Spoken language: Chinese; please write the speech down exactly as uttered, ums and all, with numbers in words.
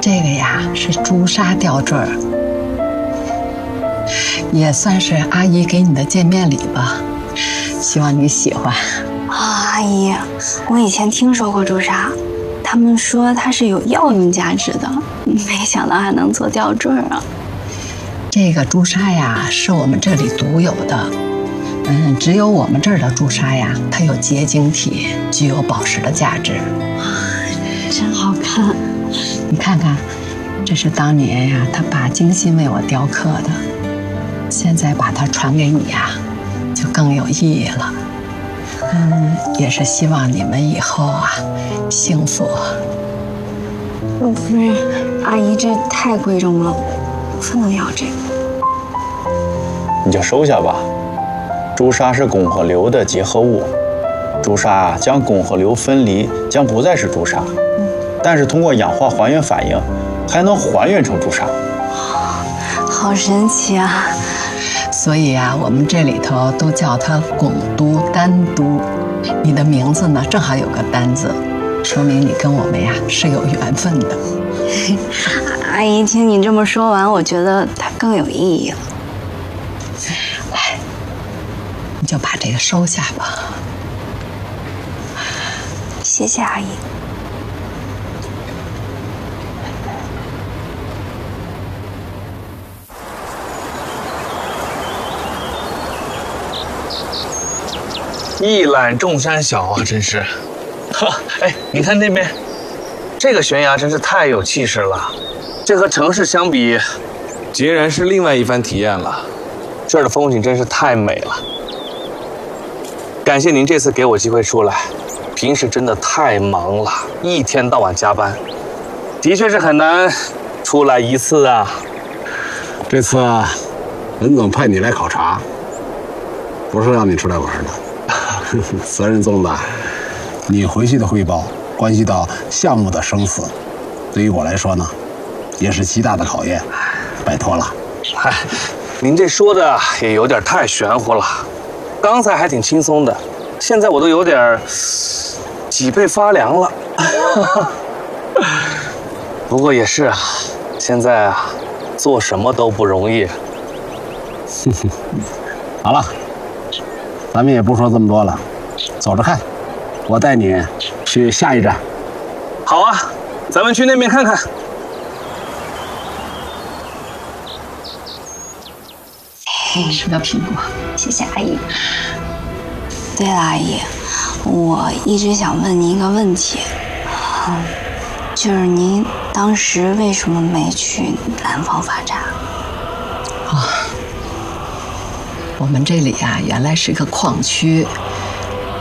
这个呀是朱砂吊坠儿，也算是阿姨给你的见面礼吧，希望你喜欢。 啊，阿姨，我以前听说过朱砂，他们说它是有药用价值的，没想到还能做吊坠啊。 这个朱砂呀是我们这里独有的，嗯，只有我们这儿的朱砂呀，它有结晶体，具有宝石的价值。 真好看。 你看看，这是当年呀他爸精心为我雕刻的，现在把它传给你呀，就更有意义了。嗯，也是希望你们以后啊幸福。 不是，阿姨，这太贵重了，不能要这个。 你就收下吧。朱砂是汞和硫的结合物，朱砂将汞和硫分离，将不再是朱砂。但是通过氧化还原反应，还能还原成朱砂。 好神奇啊！ 所以啊，我们这里头都叫它汞都丹都。你的名字呢，正好有个丹字，说明你跟我们呀是有缘分的。 阿姨，听你这么说完，我觉得它更有意义了。 来，你就把这个收下吧。 谢谢阿姨。 一览众山小啊，真是。哈，哎，你看那边，这个悬崖真是太有气势了。这和城市相比， 截然是另外一番体验了。 这儿的风景真是太美了。感谢您这次给我机会出来，平时真的太忙了，一天到晚加班，的确是很难出来一次啊。 这次啊，文总派你来考察，不是让你出来玩的。责任重大，你回去的汇报关系到项目的生死，对于我来说呢，也是极大的考验，拜托了。 嗨，您这说的也有点太玄乎了，刚才还挺轻松的，现在我都有点脊背发凉了。不过也是啊，现在啊，做什么都不容易。 好了。咱们也不说这么多了，走着看，我带你去下一站。 好啊，咱们去那边看看。 给你吃个苹果， 谢谢阿姨。对了，阿姨，我一直想问您一个问题，就是您当时为什么没去南方发展？ 啊。我们这里啊，原来是个矿区，